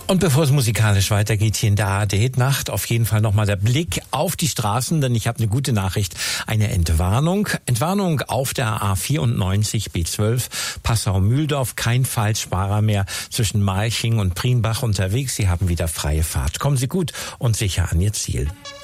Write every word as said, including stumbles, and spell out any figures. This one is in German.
Und bevor es musikalisch weitergeht hier in der A R D-Nacht, auf jeden Fall nochmal der Blick auf die Straßen, denn ich habe eine gute Nachricht, eine Entwarnung. Entwarnung auf der A vierundneunzig B zwölf Passau-Mühldorf, kein Falschfahrer mehr zwischen Malching und Prienbach unterwegs. Sie haben wieder freie Fahrt. Kommen Sie gut und sicher an Ihr Ziel.